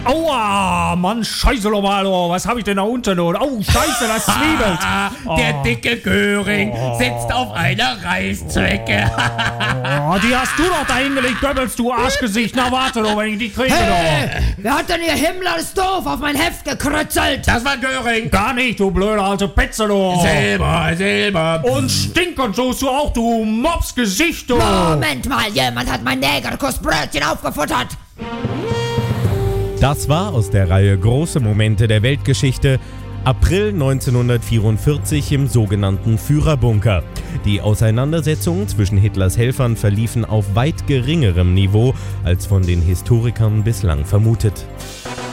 Aua, Mann, scheiße nochmal, oh, was habe ich denn da unten? Oh, scheiße, das zwiebelt. Der dicke Göring sitzt auf einer Reißzwecke. Die hast du doch da hingelegt, Goebbels, du Arschgesicht. Na warte doch, wenn ich die kriege doch. Wer hat denn hier Himmler ist doof auf mein Heft gekritzelt? Das war Göring. Gar nicht, du blöde alte Petze, du. Silber. Und stinkend sollst du auch, du Mopsgesicht, du. Moment mal, jemand hat mein Negerkussbrötchen aufgefuttert. Das war aus der Reihe Große Momente der Weltgeschichte, April 1944 im sogenannten Führerbunker. Die Auseinandersetzungen zwischen Hitlers Helfern verliefen auf weit geringerem Niveau als von den Historikern bislang vermutet.